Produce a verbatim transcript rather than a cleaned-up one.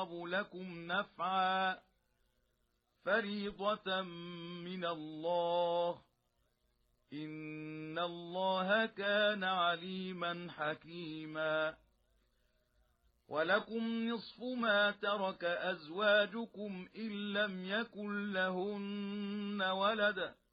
أقرب لكم نفعا فريضة من الله إن الله كان عليما حكيما ولكم نصف ما ترك أزواجكم إن لم يكن لهن ولد